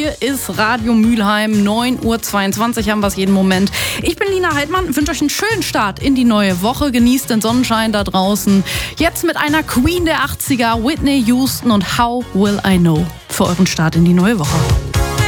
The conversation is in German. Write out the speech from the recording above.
Hier ist Radio Mülheim, 9:22 Uhr haben wir es jeden Moment. Ich bin Lina Heidmann, wünsche euch einen schönen Start in die neue Woche. Genießt den Sonnenschein da draußen. Jetzt mit einer Queen der 80er, Whitney Houston und How Will I Know für euren Start in die neue Woche.